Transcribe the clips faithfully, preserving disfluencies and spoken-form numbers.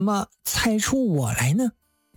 么猜出我来呢？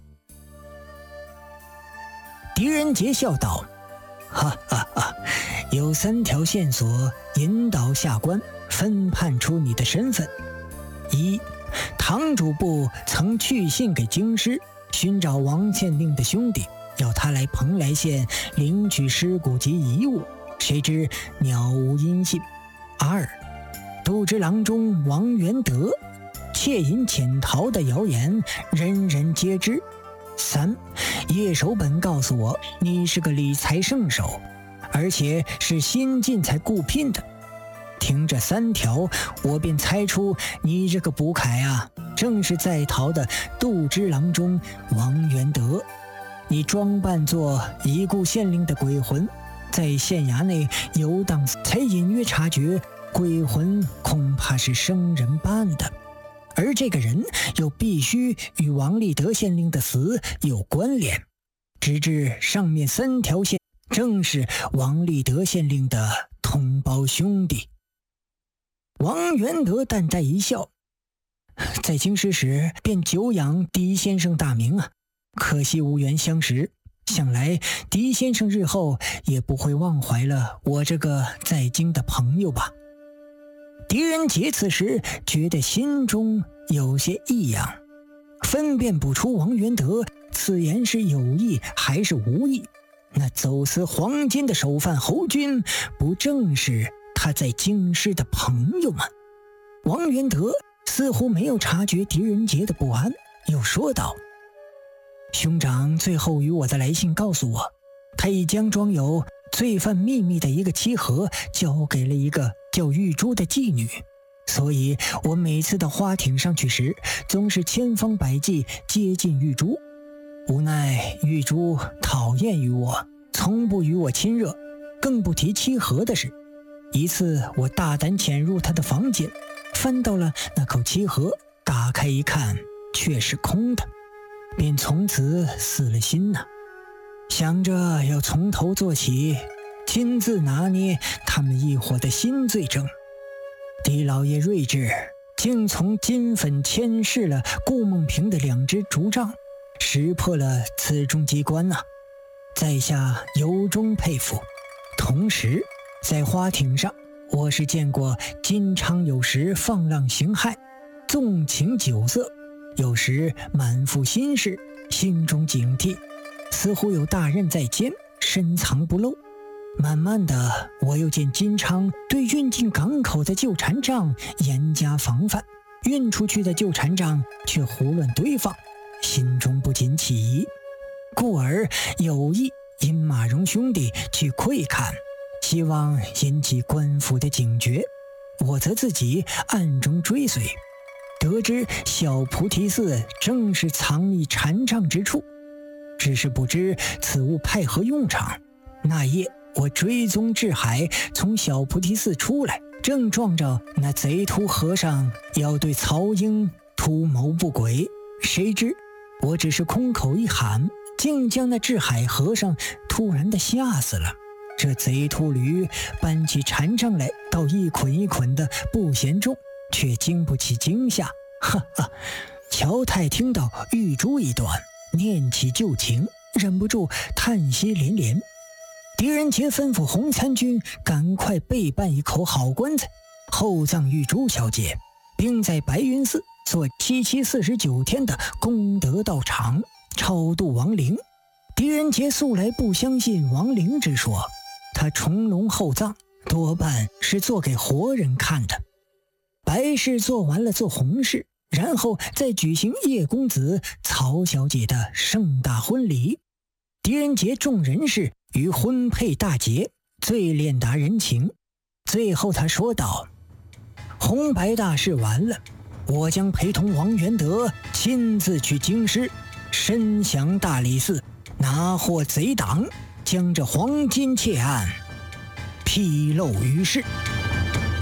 狄仁杰笑道：哈哈哈，有三条线索引导下官分判出你的身份。一，堂主部曾去信给京师，寻找王县令的兄弟，要他来蓬莱县领取尸骨及遗物，谁知鸟无音信。二，杜之郎中王元德窃银潜逃的谣言人人皆知。三，叶守本告诉我你是个理财圣手，而且是新进才雇聘的。听这三条，我便猜出你这个捕凯啊，正是在逃的杜之郎中王元德。你装扮作已故县令的鬼魂，在县衙内游荡，才隐约察觉鬼魂恐怕是生人扮的，而这个人又必须与王立德县令的死有关联，直至上面三条线正是王立德县令的同胞兄弟。王元德淡淡一笑，在京师时便久仰狄先生大名啊，可惜无缘相识，想来狄先生日后也不会忘怀了我这个在京的朋友吧。狄仁杰此时觉得心中有些异样，分辨不出王元德此言是有意还是无意。那走私黄金的首犯侯军，不正是他在京师的朋友吗？王元德似乎没有察觉狄仁杰的不安，又说道：兄长最后与我的来信告诉我，他已将装有罪犯秘密的一个漆盒交给了一个叫玉珠的妓女，所以我每次到花艇上去时，总是千方百计接近玉珠。无奈玉珠讨厌于我，从不与我亲热，更不提漆盒的事。一次我大胆潜入他的房间，翻到了那口漆盒，打开一看却是空的，便从此死了心呐、啊。想着要从头做起，亲自拿捏他们一伙的新罪证。狄老爷睿智，竟从金粉牵制了顾梦平的两只竹杖，识破了此中机关呐、啊，在下由衷佩服。同时在花艇上，我是见过金昌有时放浪形骸，纵情酒色，有时满腹心事，心中警惕，似乎有大任在肩，深藏不露。慢慢的，我又见金昌对运进港口的旧禅杖严加防范，运出去的旧禅杖却胡乱堆放，心中不禁起疑，故而有意引马荣兄弟去窥看，希望引起官府的警觉。我则自己暗中追随，得知小菩提寺正是藏匿禅杖之处，只是不知此物派何用场。那夜我追踪至海，从小菩提寺出来，正撞着那贼秃和尚要对曹英图谋不轨，谁知我只是空口一喊，竟将那智海和尚突然的吓死了。这贼秃驴搬起禅杖来，倒一捆一捆的不嫌重，却经不起惊吓。哈哈！乔太听到玉珠一段，念起旧情，忍不住叹息连连。狄仁杰吩咐洪参军赶快备办一口好棺材，厚葬玉珠小姐，并在白云寺做七七四十九天的功德道场，超度亡灵。狄仁杰素来不相信亡灵之说，他重龙厚葬多半是做给活人看的。白事做完了做红事，然后再举行叶公子曹小姐的盛大婚礼。狄仁杰众人士于婚配大节，最练达人情。最后他说道：红白大事完了，我将陪同王元德亲自去京师，深降大理寺，拿获贼党，将这黄金窃案披露于世。